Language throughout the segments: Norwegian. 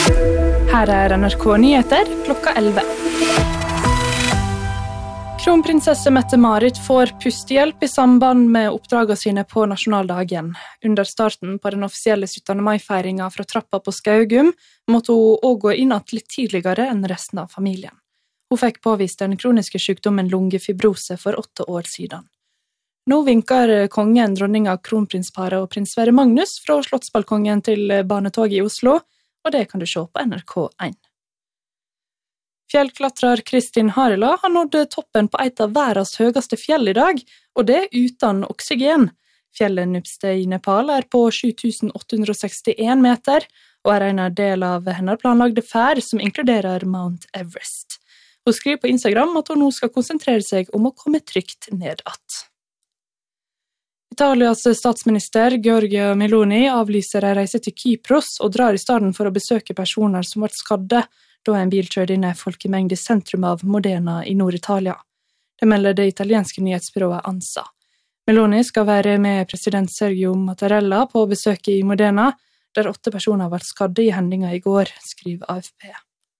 Her NRK Nyheter klokka 11. Kronprinsesse Mette-Marit får pustehjelp i samband med oppdragene sine på nasjonaldagen. Under starten på den offisielle 17. mai-feiringen fra trappa på Skaugum måtte hun også gå inn litt tidligere enn resten av familien. Hun fikk påvist den kroniske sykdommen lungefibrose for 8 år siden. Nå vinker kongen, dronninga, kronprinsparet og prins Sverre Magnus fra slottsbalkongen til Barnetoget i Oslo, og det kan du se på NRK1. Fjellklatrer Kristin Harila har nådd toppen på et av verdens høyeste fjell i dag, og det uten oksygen. Fjellet Nupste i Nepal på 7861 meter, og en del av hennes planlagde ferd som inkluderer Mount Everest. Hun skriver på Instagram at hun nå skal konsentrere seg om å komme trygt ned att. Italias statsminister Giorgia Meloni avlyser en reise til Kypros og drar i stedet for å besøke personer som ble skadde da en bil kjørte inn i folkemengde i sentrum av Modena i Nord-Italia. Det melder det italienske nyhetsbyrået ANSA. Meloni skal være med president Sergio Mattarella på besøket i Modena, der 8 personer ble skadde i hendinga i går, skriver AFP.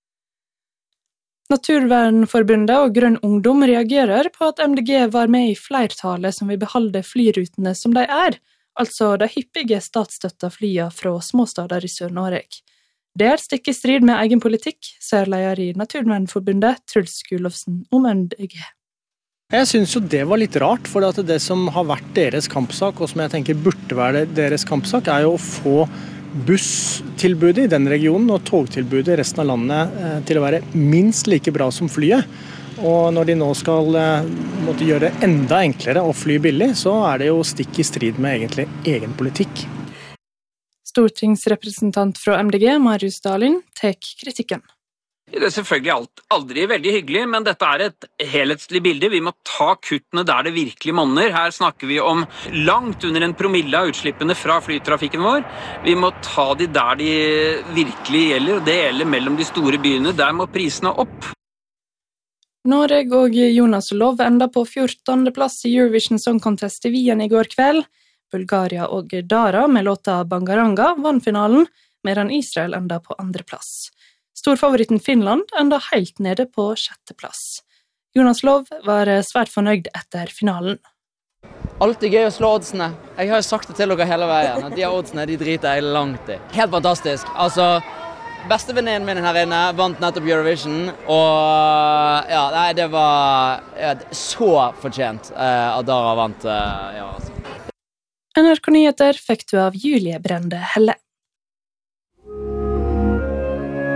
Naturvernforbundet og Grønn Ungdom reagerer på at MDG var med i flertallet som vil beholde flyrutene som de altså de hyppige statsstøtta flya fra småstader i Sør-Norge. Det stikk i strid med egen politikk, sier leder i Naturvernforbundet, Truls Gulofsen, om MDG. Jeg synes jo det var litt rart, for at det som har vært deres kampsak, og som jeg tenker burde være deres kampsak, jo å få busstilbudet i den regionen og togtilbudet i resten av landet til å være minst like bra som flyet. Og når de nå skal måtte gjøre det enda enklere å fly billig, så det jo stikk i strid med egentlig egen politikk. Stortingsrepresentant fra MDG, Marius Dahlin, tek kritikken. Det selvfølgelig aldri veldig hyggelig, men dette et helhetslig bilde. Vi må ta kuttene der det virkelig monner. Her snakker vi om langt under 1 promille av utslippene fra flytrafikken vår. Vi må ta de der de virkelig gjelder, og det gjelder mellom de store byene. Der må prisene opp. Norge og Jonas Lov enda på 14. plass i Eurovision Song Contest i Wien i går kveld. Bulgaria og Dara med låta Bangaranga vann finalen, medan Israel enda på 2. plass. Storfavoritten Finland enda helt nede på 6. plass. Jonas Lov var svært fornøyd etter finalen. Alltid gøy å slå oddsene. Jeg har jo sagt det til dere hele veien, at de oddsene de driter jeg langt i. Helt fantastisk. Altså, bestevenninnen min her inne vant nettopp Eurovision, og ja, nei, det var så fortjent at Dara vant. Ja, altså. NRK Nyheter fikk du av Julie Brende Helle.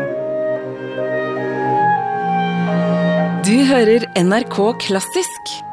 Du hører NRK Klassisk.